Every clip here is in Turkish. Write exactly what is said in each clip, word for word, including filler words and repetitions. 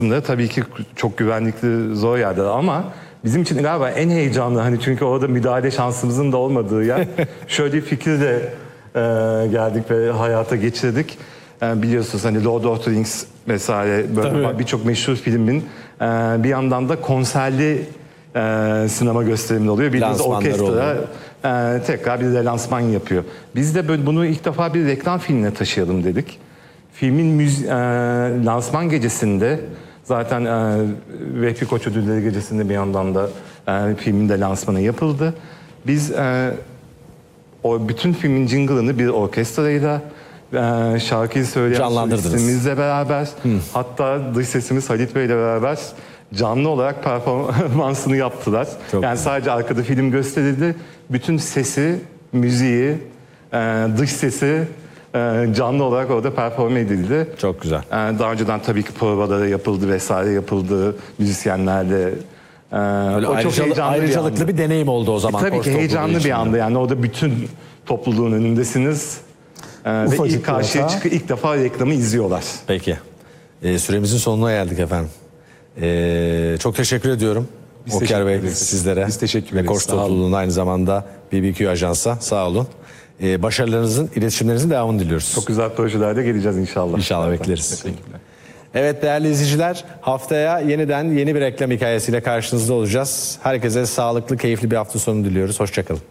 Tabii ki çok güvenlikli, zor yerler ama bizim için galiba en heyecanlı, hani çünkü orada müdahale şansımızın da olmadığı yer. Şöyle bir fikirle e, geldik ve hayata geçirdik. E, biliyorsunuz hani Lord of the Rings vesaire böyle birçok meşhur filmin e, bir yandan da konserli e, sinema gösterimleri oluyor. Bildiğiniz orkestra e, tekrar bir relansman yapıyor. Biz de böyle bunu ilk defa bir reklam filmine taşıyalım dedik. Filmin müzi- e, lansman gecesinde zaten e, Vehbi Koç Ödülleri gecesinde bir yandan da e, filmin de lansmanı yapıldı. Biz e, o bütün filmin jingle'ını bir orkestrayla e, şarkıyı söyleyen solistimizle beraber, Hı. hatta dış sesimiz Halit Bey'le beraber canlı olarak performansını yaptılar. Çok yani güzel. Sadece arkada film gösterildi. Bütün sesi, müziği, e, dış sesi canlı olarak orada perform edildi. Çok güzel. Daha önceden tabii ki provaları yapıldı vesaire yapıldı müzisyenlerle. Böyle o ayrıcalı, çok ayrıcalıklı bir, bir deneyim oldu o zaman. E, tabii ki heyecanlı bir anda, yani orada bütün topluluğun önündesiniz. Ufacık ve ilk karşıya çıkıp ilk defa reklamı izliyorlar. Peki. Ee, süremizin sonuna geldik efendim. Ee, çok teşekkür ediyorum. Biz Oker Bey ederiz. sizlere. Biz teşekkür ederiz. Koç topluluğuna aynı zamanda B B Q Ajans'a sağ olun. Ee, başarılarınızın, iletişimlerinizin devamını diliyoruz. Çok güzel projelerde geleceğiz inşallah. İnşallah zaten bekleriz. Evet değerli izleyiciler, haftaya yeniden yeni bir reklam hikayesiyle karşınızda olacağız. Herkese sağlıklı, keyifli bir hafta sonu diliyoruz. Hoşçakalın.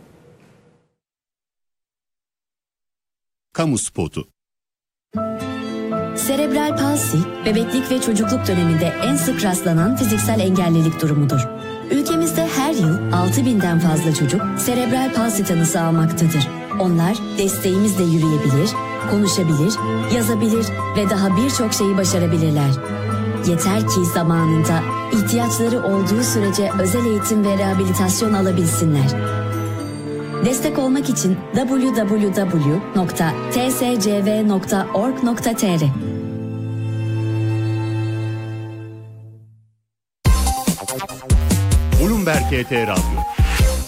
Kamu spotu. Serebral palsi, bebeklik ve çocukluk döneminde en sık rastlanan fiziksel engellilik durumudur. Ülkemizde her yıl altı binden fazla çocuk serebral palsi tanısı almaktadır. Onlar desteğimizle yürüyebilir, konuşabilir, yazabilir ve daha birçok şeyi başarabilirler. Yeter ki zamanında ihtiyaçları olduğu sürece özel eğitim ve rehabilitasyon alabilsinler. Destek olmak için double-u double-u double-u nokta t s c v nokta org nokta t r Bloomberg H T Radyo